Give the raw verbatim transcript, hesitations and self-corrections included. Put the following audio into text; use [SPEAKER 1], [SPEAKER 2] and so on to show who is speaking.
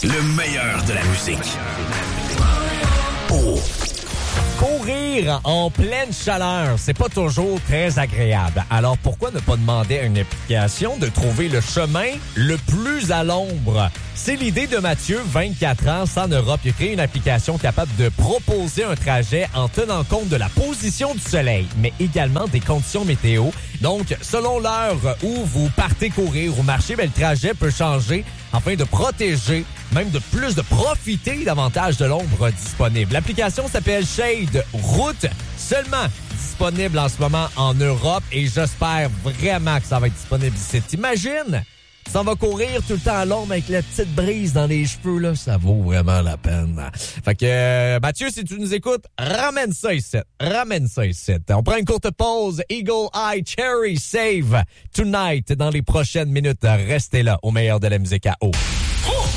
[SPEAKER 1] Le meilleur de la musique. Oh.
[SPEAKER 2] Courir en pleine chaleur, c'est pas toujours très agréable. Alors pourquoi ne pas demander à une application de trouver le chemin le plus à l'ombre? C'est l'idée de Mathieu, vingt-quatre ans, en Europe. Il a créé une application capable de proposer un trajet en tenant compte de la position du soleil, mais également des conditions météo. Donc, selon l'heure où vous partez courir ou marcher, ben, le trajet peut changer afin de protéger, même de plus de profiter davantage de l'ombre disponible. L'application s'appelle Shade Route, seulement disponible en ce moment en Europe et j'espère vraiment que ça va être disponible ici. T'imagines? Ça va courir tout le temps à l'ombre avec la petite brise dans les cheveux, là, ça vaut vraiment la peine. Fait que, euh, Mathieu, si tu nous écoutes, ramène ça ici. Ramène ça ici. On prend une courte pause. Eagle Eye Cherry Save Tonight dans les prochaines minutes. Restez là au meilleur de la musique à eau.